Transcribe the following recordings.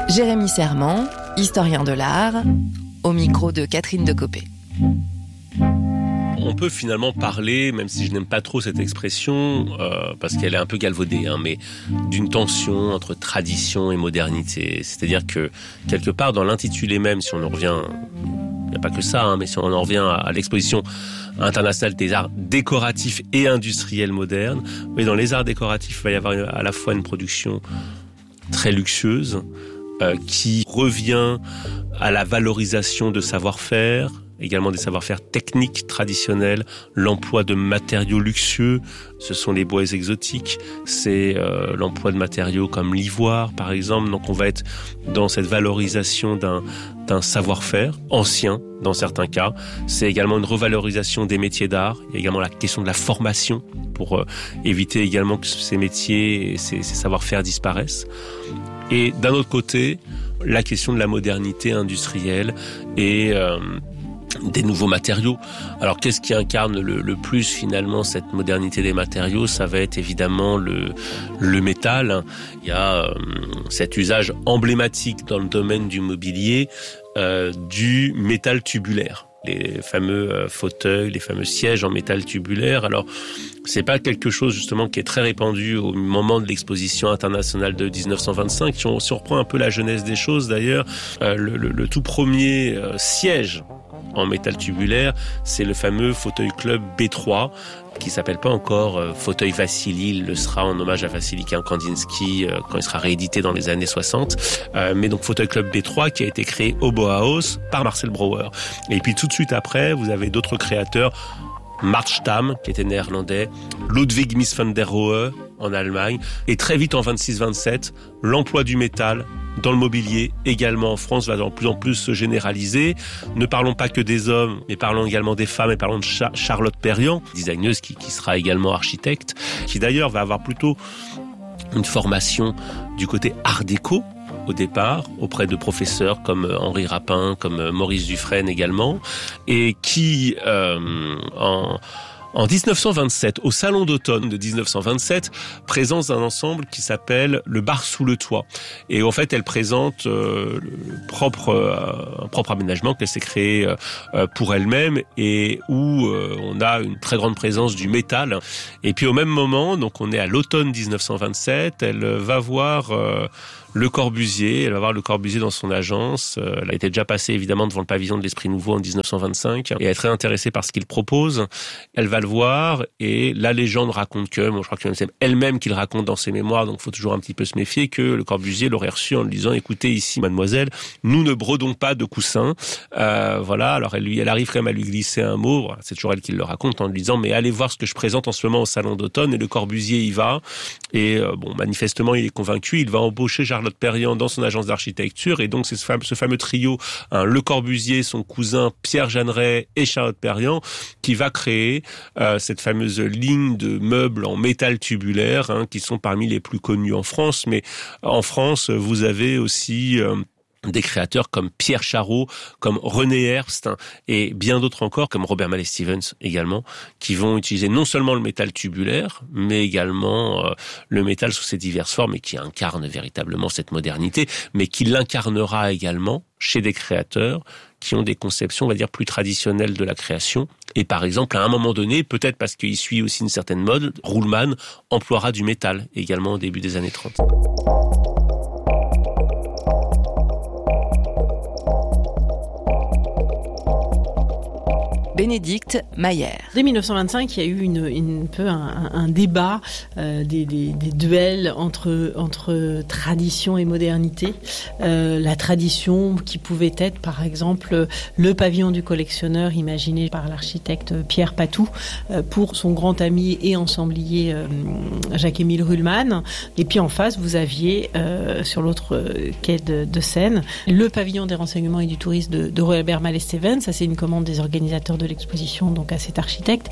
Jérémy Serment, historien de l'art, au micro de Catherine Decopé. On peut finalement parler, même si je n'aime pas trop cette expression, parce qu'elle est un peu galvaudée, mais d'une tension entre tradition et modernité. C'est-à-dire que, quelque part, dans l'intitulé même, si on en revient, il n'y a pas que ça, mais si on en revient à l'exposition internationale des arts décoratifs et industriels modernes, mais dans les arts décoratifs, il va y avoir à la fois une production très luxueuse, qui revient à la valorisation de savoir-faire, également des savoir-faire techniques traditionnels, l'emploi de matériaux luxueux, ce sont les bois exotiques, c'est l'emploi de matériaux comme l'ivoire par exemple. Donc on va être dans cette valorisation d'un savoir-faire ancien dans certains cas. C'est également une revalorisation des métiers d'art. Il y a également la question de la formation pour éviter également que ces métiers et ces savoir-faire disparaissent. Et d'un autre côté, la question de la modernité industrielle et des nouveaux matériaux. Alors qu'est-ce qui incarne le plus finalement cette modernité des matériaux? Ça va être évidemment le métal. Il y a cet usage emblématique dans le domaine du mobilier du métal tubulaire. Les fameux fauteuils, les fameux sièges en métal tubulaire. Alors, c'est pas quelque chose justement qui est très répandu au moment de l'exposition internationale de 1925. Si on reprend un peu la genèse des choses d'ailleurs, le tout premier siège en métal tubulaire, c'est le fameux fauteuil club B3, qui s'appelle pas encore fauteuil Vassili. Il le sera en hommage à Vassili Kandinsky quand il sera réédité dans les années 60. Mais donc fauteuil club B3 qui a été créé au Bauhaus par Marcel Brauer. Et puis tout de suite après, vous avez d'autres créateurs. Martstam, qui était néerlandais, Ludwig Mies van der Rohe en Allemagne, et très vite en 26-27, l'emploi du métal dans le mobilier, également en France, va de plus en plus se généraliser. Ne parlons pas que des hommes, mais parlons également des femmes, et parlons de Charlotte Perriand, designeuse qui sera également architecte, qui d'ailleurs va avoir plutôt une formation du côté art déco, au départ, auprès de professeurs comme Henri Rapin, comme Maurice Dufresne également, et qui, en 1927, au Salon d'automne de 1927, présente un ensemble qui s'appelle le bar sous le toit. Et en fait, elle présente un propre aménagement qu'elle s'est créé pour elle-même et où on a une très grande présence du métal. Et puis au même moment, donc on est à l'automne 1927, elle va voir Le Corbusier. Elle va voir Le Corbusier dans son agence. Elle a été déjà passée évidemment devant le pavillon de l'Esprit Nouveau en 1925 et elle est très intéressée par ce qu'il propose. Elle va le voir et la légende raconte que, je crois que c'est elle-même qui le raconte dans ses mémoires, donc il faut toujours un petit peu se méfier, que Le Corbusier l'aurait reçu en lui disant: écoutez ici mademoiselle, nous ne brodons pas de coussins. Voilà, alors elle arrive quand même à lui glisser un mot, c'est toujours elle qui le raconte, en lui disant: mais allez voir ce que je présente en ce moment au Salon d'automne. Et Le Corbusier y va et manifestement il est convaincu, il va embaucher Charlotte Perriand dans son agence d'architecture, et donc c'est ce fameux trio, Le Corbusier, son cousin Pierre Jeanneret et Charlotte Perriand, qui va créer cette fameuse ligne de meubles en métal tubulaire, qui sont parmi les plus connus en France. Mais en France, vous avez aussi des créateurs comme Pierre Charot, comme René Herbst et bien d'autres encore, comme Robert Mallet Stevens également, qui vont utiliser non seulement le métal tubulaire, mais également le métal sous ses diverses formes, et qui incarne véritablement cette modernité, mais qui l'incarnera également chez des créateurs qui ont des conceptions, on va dire, plus traditionnelles de la création. Et par exemple, à un moment donné, peut-être parce qu'il suit aussi une certaine mode, Ruhlmann emploiera du métal également au début des années 30. Bénédicte Mayer. Dès 1925, il y a eu un débat, des duels entre tradition et modernité. La tradition qui pouvait être, par exemple, le pavillon du collectionneur imaginé par l'architecte Pierre Patou pour son grand ami et ensemblier Jacques-Émile Ruhlmann. Et puis en face, vous aviez, sur l'autre quai de Seine, le pavillon des renseignements et du tourisme de Robert Mallet Stevens. Ça, c'est une commande des organisateurs de l'exposition, donc à cet architecte,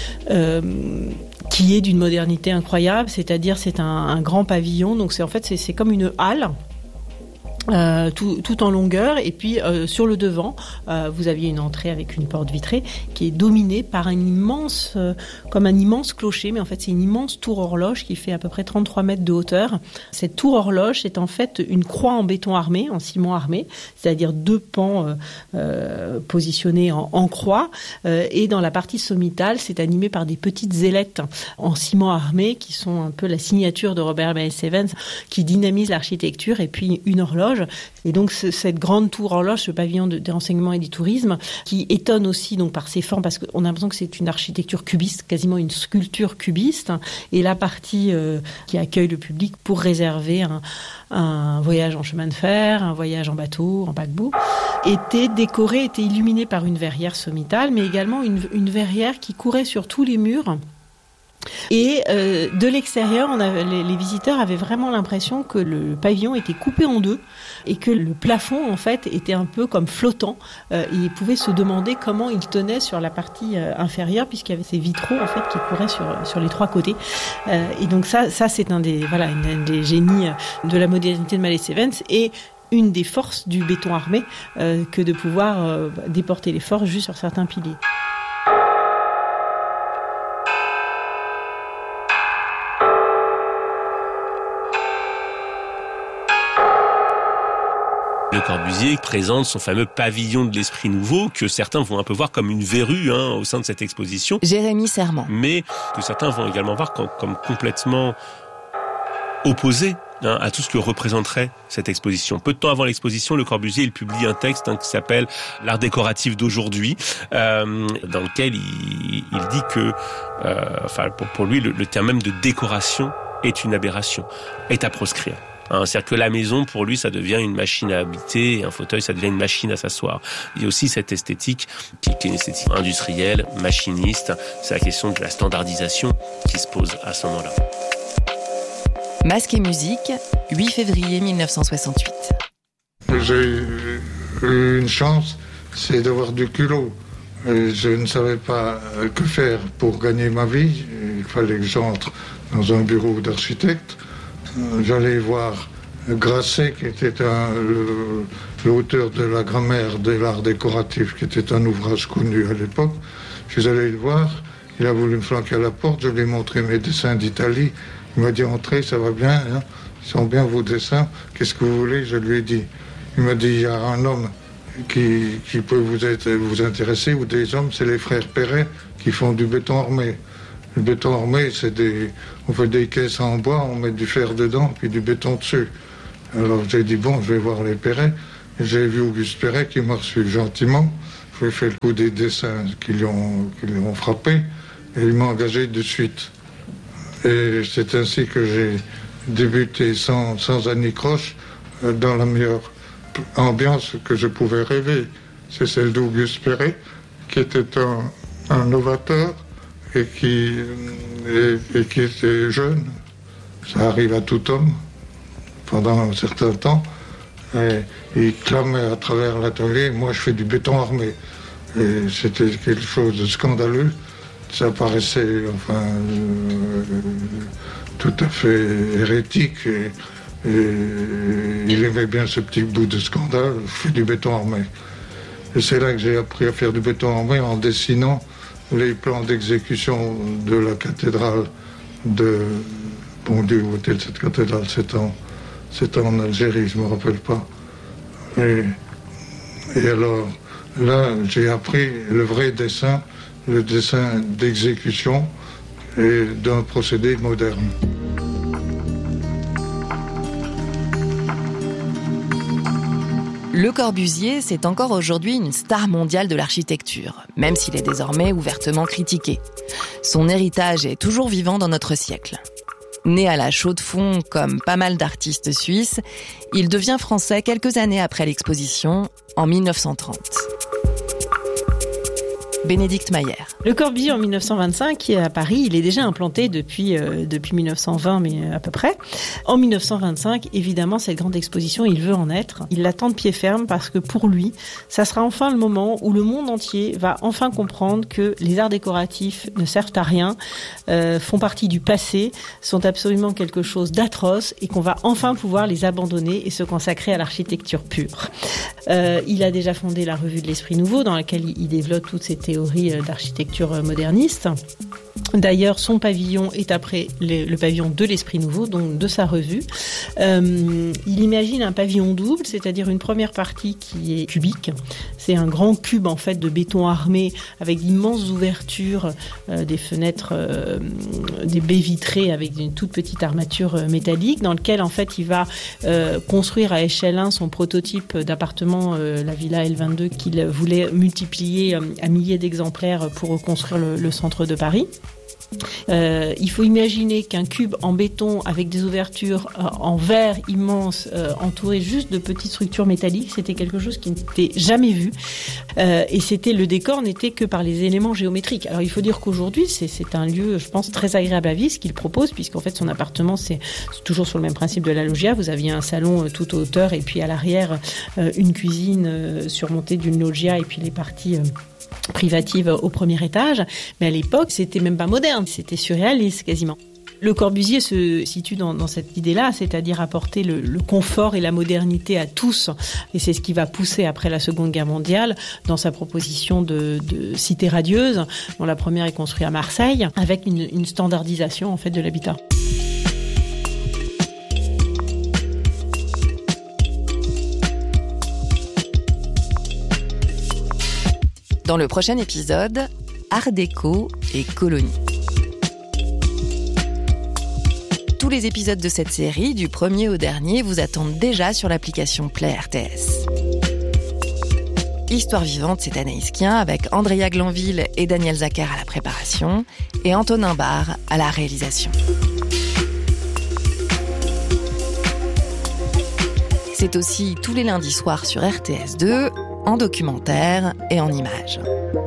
qui est d'une modernité incroyable, c'est-à-dire c'est un grand pavillon, donc c'est comme une halle tout en longueur, et puis sur le devant vous aviez une entrée avec une porte vitrée qui est dominée par un immense clocher, mais en fait c'est une immense tour horloge qui fait à peu près 33 mètres de hauteur. Cette tour horloge est en fait une croix en béton armé, en ciment armé, c'est-à-dire 2 pans positionnés en croix, et dans la partie sommitale c'est animé par des petites ailettes en ciment armé qui sont un peu la signature de Robert Louis Evans, qui dynamise l'architecture, et puis une horloge. Et donc cette grande tour horloge, ce pavillon des renseignements et du tourisme, qui étonne aussi donc par ses formes, parce qu'on a l'impression que c'est une architecture cubiste, quasiment une sculpture cubiste, et la partie qui accueille le public pour réserver un voyage en chemin de fer, un voyage en bateau, en paquebot, était illuminée par une verrière sommitale, mais également une verrière qui courait sur tous les murs. Et de l'extérieur, les visiteurs avaient vraiment l'impression que le pavillon était coupé en 2 et que le plafond en fait était un peu comme flottant. Ils pouvaient se demander comment il tenait sur la partie inférieure, puisqu'il y avait ces vitraux en fait qui couraient sur les 3 côtés. Et donc ça c'est un des génies de la modernité de Mallet Evans, et une des forces du béton armé que de pouvoir déporter les forces juste sur certains piliers. Le Corbusier présente son fameux pavillon de l'esprit nouveau, que certains vont un peu voir comme une verrue au sein de cette exposition. Jérémy Serment. Mais que certains vont également voir comme complètement opposé à tout ce que représenterait cette exposition. Peu de temps avant l'exposition, Le Corbusier il publie un texte qui s'appelle L'art décoratif d'aujourd'hui, dans lequel il dit que, pour lui, le terme même de décoration est une aberration, est à proscrire. C'est-à-dire que la maison, pour lui, ça devient une machine à habiter, et un fauteuil, ça devient une machine à s'asseoir. Il y a aussi cette esthétique qui est une esthétique industrielle, machiniste. C'est la question de la standardisation qui se pose à ce moment-là. Masque et musique, 8 février 1968. J'ai eu une chance, c'est d'avoir du culot. Je ne savais pas que faire pour gagner ma vie. Il fallait que j'entre dans un bureau d'architecte. J'allais voir Grasset, qui était l'auteur de la grammaire de l'art décoratif, qui était un ouvrage connu à l'époque. Je suis allé le voir, il a voulu me flanquer à la porte, je lui ai montré mes dessins d'Italie. Il m'a dit « Entrez, ça va bien, hein, ils sont bien vos dessins, qu'est-ce que vous voulez ?» Je lui ai dit. Il m'a dit « Il y a un homme qui peut vous intéresser, ou des hommes, c'est les frères Perret qui font du béton armé. » Le béton armé, on fait des caisses en bois, on met du fer dedans, puis du béton dessus. Alors j'ai dit, bon, je vais voir les Perret. J'ai vu Auguste Perret qui m'a reçu gentiment. Je lui ai fait le coup des dessins qui lui ont frappé, et il m'a engagé de suite. Et c'est ainsi que j'ai débuté sans anicroche, dans la meilleure ambiance que je pouvais rêver. C'est celle d'Auguste Perret, qui était un novateur, et qui était jeune. Ça arrive à tout homme pendant un certain temps. Et il clamait à travers l'atelier, moi je fais du béton armé. Et c'était quelque chose de scandaleux. Ça paraissait tout à fait hérétique. Et il aimait bien ce petit bout de scandale, je fais du béton armé. Et c'est là que j'ai appris à faire du béton armé en dessinant les plans d'exécution de la cathédrale de... Bon Dieu, où était cette cathédrale? C'est en Algérie, je ne me rappelle pas. Et alors, là, j'ai appris le vrai dessin, le dessin d'exécution et d'un procédé moderne. Le Corbusier, c'est encore aujourd'hui une star mondiale de l'architecture, même s'il est désormais ouvertement critiqué. Son héritage est toujours vivant dans notre siècle. Né à la Chaux-de-Fonds comme pas mal d'artistes suisses, il devient français quelques années après l'exposition, en 1930. Bénédicte Mayer. Le Corbusier en 1925 à Paris, il est déjà implanté depuis 1920, mais à peu près. En 1925, évidemment, cette grande exposition, il veut en être. Il l'attend de pied ferme parce que pour lui, ça sera enfin le moment où le monde entier va enfin comprendre que les arts décoratifs ne servent à rien, font partie du passé, sont absolument quelque chose d'atroce et qu'on va enfin pouvoir les abandonner et se consacrer à l'architecture pure. Il a déjà fondé la Revue de l'Esprit Nouveau dans laquelle il développe toutes ces théories d'architecture moderniste. D'ailleurs, son pavillon est après le pavillon de l'Esprit Nouveau, donc de sa revue. Il imagine un pavillon double, c'est-à-dire une première partie qui est cubique. C'est un grand cube en fait de béton armé avec d'immenses ouvertures, des fenêtres, des baies vitrées avec une toute petite armature métallique, dans lequel en fait il va construire à échelle 1 son prototype d'appartement, la Villa L22, qu'il voulait multiplier à milliers d'exemplaires pour reconstruire le centre de Paris. Il faut imaginer qu'un cube en béton avec des ouvertures en verre immense, entouré juste de petites structures métalliques, c'était quelque chose qui n'était jamais vu. Et le décor n'était que par les éléments géométriques. Alors il faut dire qu'aujourd'hui, c'est un lieu, je pense, très agréable à vivre, ce qu'il propose, puisqu'en fait son appartement, c'est toujours sur le même principe de la loggia. Vous aviez un salon tout en hauteur et puis à l'arrière, une cuisine surmontée d'une loggia et puis les parties privative au premier étage, mais à l'époque, c'était même pas moderne, c'était surréaliste quasiment. Le Corbusier se situe dans cette idée-là, c'est-à-dire apporter le confort et la modernité à tous, et c'est ce qui va pousser après la Seconde Guerre mondiale dans sa proposition de cité radieuse, dont la première est construite à Marseille, avec une standardisation en fait de l'habitat. Dans le prochain épisode, Art déco et colonie. Tous les épisodes de cette série, du premier au dernier, vous attendent déjà sur l'application Play RTS. Histoire vivante, c'est Anaïs Kien avec Andrea Glanville et Daniel Zacher à la préparation et Antonin Barre à la réalisation. C'est aussi tous les lundis soirs sur RTS 2, en documentaire et en images.